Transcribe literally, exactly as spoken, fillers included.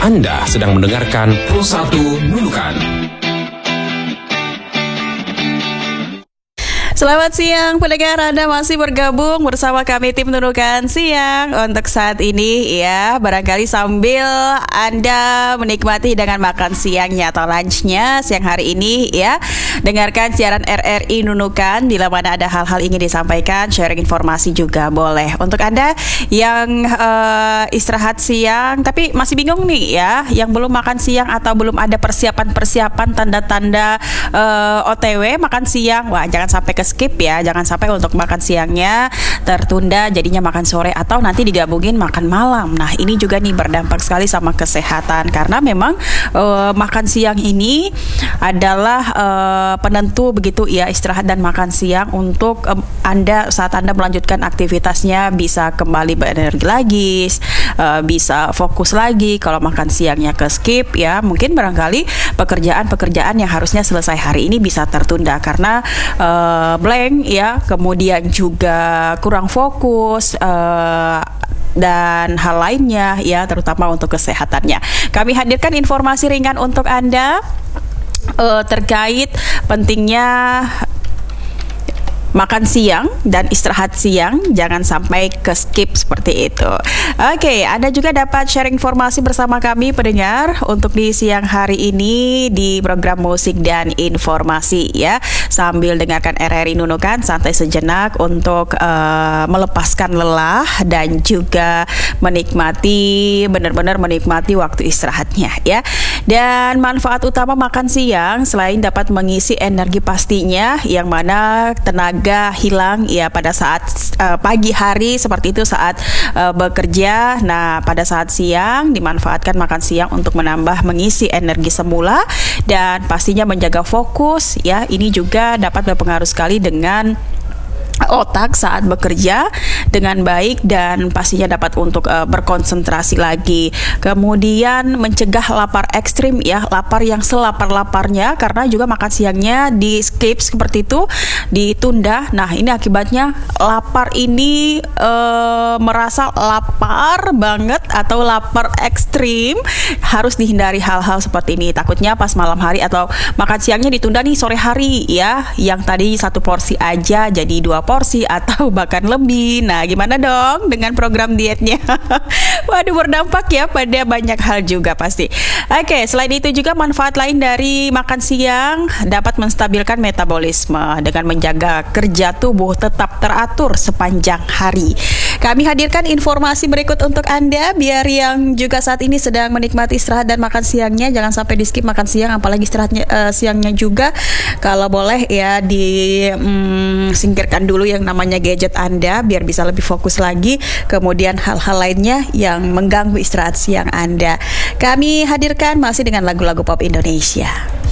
Anda sedang mendengarkan Pro satu Nunukan. Selamat siang pendengar, Anda masih bergabung bersama kami tim Nunukan Siang. Untuk saat ini ya, barangkali sambil Anda menikmati dengan makan siangnya atau lunchnya siang hari ini ya, dengarkan siaran R R I Nunukan bila mana ada hal-hal ingin disampaikan, sharing informasi juga boleh. Untuk Anda yang uh, istirahat siang tapi masih bingung nih ya, yang belum makan siang atau belum ada persiapan-persiapan tanda-tanda uh, O T W makan siang, wah jangan sampai ke skip ya, jangan sampai untuk makan siangnya tertunda jadinya makan sore atau nanti digabungin makan malam. Nah ini juga nih berdampak sekali sama kesehatan karena memang uh, makan siang ini adalah uh, penentu begitu ya, istirahat dan makan siang untuk um, Anda saat Anda melanjutkan aktivitasnya bisa kembali berenergi lagi, uh, bisa fokus lagi. Kalau makan siangnya ke skip ya, mungkin barangkali pekerjaan-pekerjaan yang harusnya selesai hari ini bisa tertunda karena uh, blank ya, kemudian juga kurang fokus uh, dan hal lainnya ya, terutama untuk kesehatannya. Kami hadirkan informasi ringan untuk Anda uh, terkait pentingnya makan siang dan istirahat siang, jangan sampai ke skip seperti itu. Oke, Anda juga dapat sharing informasi bersama kami pendengar untuk di siang hari ini di program musik dan informasi ya. Sambil dengarkan R R I Nunukan, santai sejenak untuk uh, melepaskan lelah dan juga menikmati, benar-benar menikmati waktu istirahatnya ya. Dan manfaat utama makan siang selain dapat mengisi energi pastinya, yang mana tenaga hilang ya pada saat uh, pagi hari seperti itu saat uh, bekerja. Nah pada saat siang dimanfaatkan makan siang untuk menambah mengisi energi semula dan pastinya menjaga fokus ya. Ini juga dapat berpengaruh sekali dengan otak saat bekerja dengan baik dan pastinya dapat untuk uh, berkonsentrasi lagi. Kemudian mencegah lapar ekstrim ya, lapar yang selapar-laparnya karena juga makan siangnya di skip seperti itu, ditunda. Nah ini akibatnya lapar ini uh, merasa lapar banget atau lapar ekstrim, harus dihindari hal-hal seperti ini. Takutnya pas malam hari atau makan siangnya ditunda nih sore hari ya, yang tadi satu porsi aja jadi dua porsi atau bahkan lebih. Nah gimana dong dengan program dietnya? Waduh, berdampak ya pada banyak hal juga pasti. Oke, selain itu juga manfaat lain dari makan siang dapat menstabilkan metabolisme dengan menjaga kerja tubuh tetap teratur sepanjang hari. Kami hadirkan informasi berikut untuk Anda biar yang juga saat ini sedang menikmati istirahat dan makan siangnya jangan sampai di skip makan siang, apalagi istirahatnya uh, siangnya juga. Kalau boleh ya di mm, singkirkan dulu yang namanya gadget Anda biar bisa lebih fokus lagi, kemudian hal-hal lainnya yang mengganggu istirahat siang Anda. Kami hadirkan masih dengan lagu-lagu pop Indonesia.